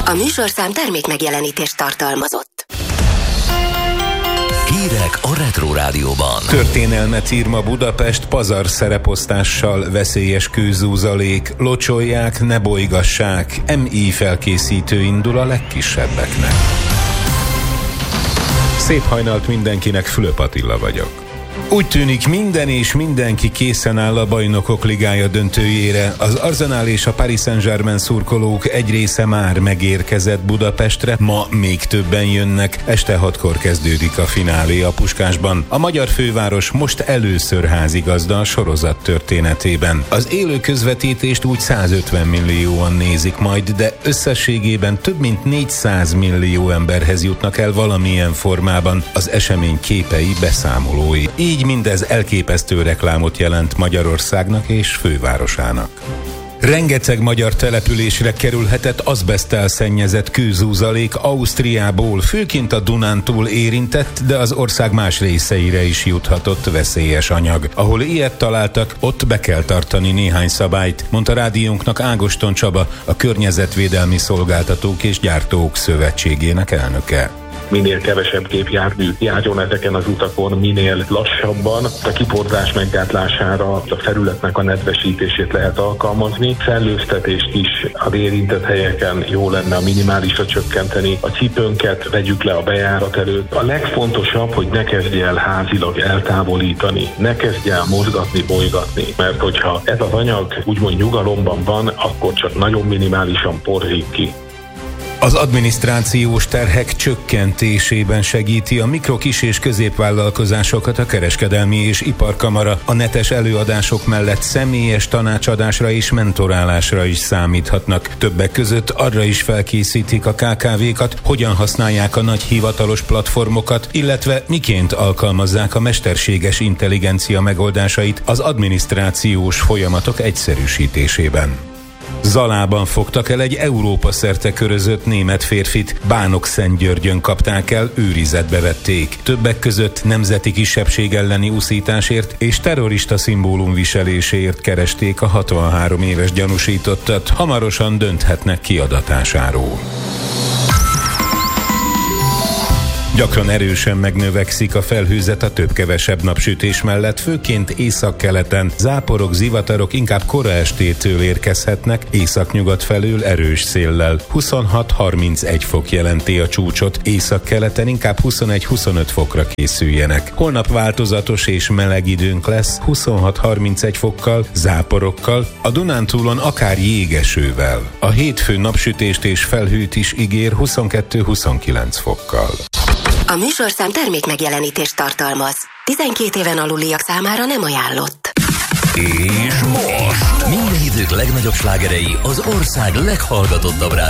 A műsorszám termék megjelenítést tartalmazott. Hírek a Retro Rádióban. Történelmet ír ma Budapest pazar szereposztással, veszélyes kőzúzalék, locsolják, ne bolygassák, MI felkészítő indul a legkisebbeknek. Szép hajnalt mindenkinek, Fülöp Attila vagyok. Úgy tűnik, minden és mindenki készen áll a Bajnokok Ligája döntőjére. Az Arsenal és a Paris Saint-Germain szurkolók egy része már megérkezett Budapestre, ma még többen jönnek. Este 6-kor kezdődik a finálé a Puskásban. A magyar főváros most először házigazda a sorozat történetében. Az élő közvetítést úgy 150 millióan nézik majd, de összességében több mint 400 millió emberhez jutnak el valamilyen formában az esemény képei, beszámolói. Így mindez elképesztő reklámot jelent Magyarországnak és fővárosának. Rengeteg magyar településre kerülhetett azbeszttel szennyezett kőzúzalék Ausztriából, főként a Dunántúl érintett, de az ország más részeire is juthatott veszélyes anyag. Ahol ilyet találtak, ott be kell tartani néhány szabályt, mondta rádiónknak Ágoston Csaba, a Környezetvédelmi Szolgáltatók és Gyártók Szövetségének elnöke. Minél kevesebb gépjármű járjon ezeken az utakon, minél lassabban a kiporzás meggátlására a felületnek a nedvesítését lehet alkalmazni. Szellőztetést is az érintett helyeken jó lenne a minimálisra csökkenteni. A cipőnket vegyük le a bejárat előtt. A legfontosabb, hogy ne kezdj el házilag eltávolítani, ne kezdj el mozgatni, bolygatni, mert hogyha ez az anyag úgymond nyugalomban van, akkor csak nagyon minimálisan porzik ki. Az adminisztrációs terhek csökkentésében segíti a mikro-, kis- és középvállalkozásokat a Kereskedelmi és Iparkamara. A netes előadások mellett személyes tanácsadásra és mentorálásra is számíthatnak. Többek között arra is felkészítik a KKV-kat, hogyan használják a nagy hivatalos platformokat, illetve miként alkalmazzák a mesterséges intelligencia megoldásait az adminisztrációs folyamatok egyszerűsítésében. Zalában fogtak el egy Európa szerte körözött német férfit. Bánok-Szentgyörgyön kapták el, őrizetbe vették. Többek között nemzeti kisebbség elleni uszításért és terrorista szimbólum viseléséért keresték a 63 éves gyanúsítottat. Hamarosan dönthetnek kiadatásáról. Gyakran erősen megnövekszik a felhőzet a több-kevesebb napsütés mellett, főként északkeleten. Záporok, zivatarok inkább kora estétől érkezhetnek, északnyugat felől erős széllel. 26-31 fok jelenti a csúcsot, északkeleten inkább 21-25 fokra készüljenek. Holnap változatos és meleg időnk lesz, 26-31 fokkal, záporokkal, a Dunántúlon akár jégesővel. A hétfő napsütést és felhőt is ígér 22-29 fokkal. A műsorszám termék megjelenítést tartalmaz. 12 éven aluliak számára nem ajánlott. És most minden idők legnagyobb slágerei az ország leghallgatottabb